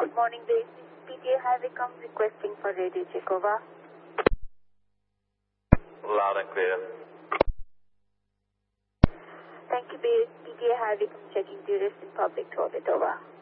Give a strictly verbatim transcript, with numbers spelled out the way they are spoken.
Good morning, base. P T A Highway come requesting for radio check, over. Loud and clear. Thank you, base. P T A Highway come checking tourist in public toilet, over.